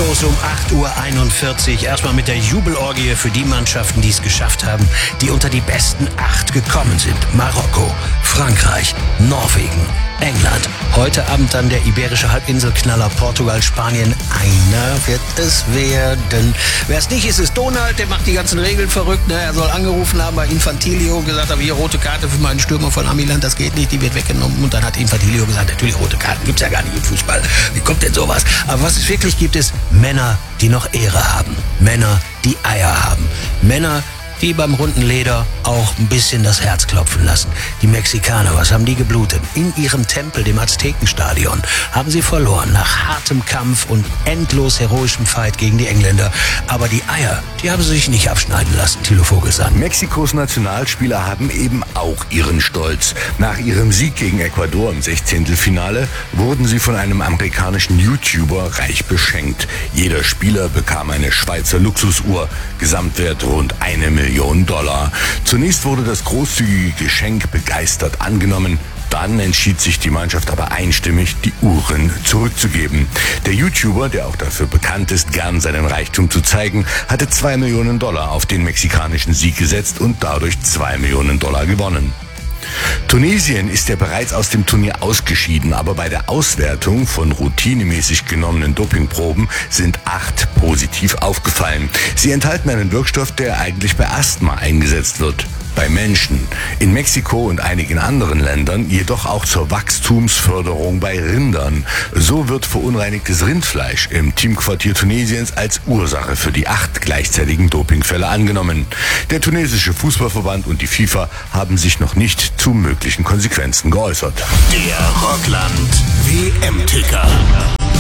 Anstoß um 8:41 Uhr. Erstmal mit der Jubelorgie für die Mannschaften, die es geschafft haben, die unter die besten 8 gekommen sind. Marokko, Frankreich, Norwegen, England. Heute Abend dann der iberische Halbinselknaller Portugal, Spanien. Einer wird es werden. Wer es nicht ist, ist Donald. Der macht die ganzen Regeln verrückt. Ne? Er soll angerufen haben bei Infantilio und gesagt haben, hier rote Karte für meinen Stürmer von Amiland. Das geht nicht, die wird weggenommen. Und dann hat Infantilio gesagt, natürlich rote Karten gibt's ja gar nicht im Fußball. Wie kommt denn sowas? Aber was es wirklich gibt, ist Männer, die noch Ehre haben. Männer, die Eier haben. Männer, die beim runden Leder auch ein bisschen das Herz klopfen lassen. Die Mexikaner, was haben die geblutet? In ihrem Tempel, dem Aztekenstadion, haben sie verloren nach hartem Kampf und endlos heroischem Fight gegen die Engländer. Aber die Eier, die haben sie sich nicht abschneiden lassen, Thilo Vogelsang. Mexikos Nationalspieler haben eben auch ihren Stolz. Nach ihrem Sieg gegen Ecuador im 16. wurden sie von einem amerikanischen YouTuber reich beschenkt. Jeder Spieler bekam eine Schweizer Luxusuhr, Gesamtwert rund $1 Million. Zunächst wurde das großzügige Geschenk begeistert angenommen. Dann entschied sich die Mannschaft aber einstimmig, die Uhren zurückzugeben. Der YouTuber, der auch dafür bekannt ist, gern seinen Reichtum zu zeigen, hatte $2 Millionen auf den mexikanischen Sieg gesetzt und dadurch $2 Millionen gewonnen. Tunesien ist ja bereits aus dem Turnier ausgeschieden, aber bei der Auswertung von routinemäßig genommenen Dopingproben sind 8 positiv aufgefallen. Sie enthalten einen Wirkstoff, der eigentlich bei Asthma eingesetzt wird. Bei Menschen, in Mexiko und einigen anderen Ländern jedoch auch zur Wachstumsförderung bei Rindern. So wird verunreinigtes Rindfleisch im Teamquartier Tunesiens als Ursache für die 8 gleichzeitigen Dopingfälle angenommen. Der tunesische Fußballverband und die FIFA haben sich noch nicht zu möglichen Konsequenzen geäußert. Der Rockland WM-Ticker.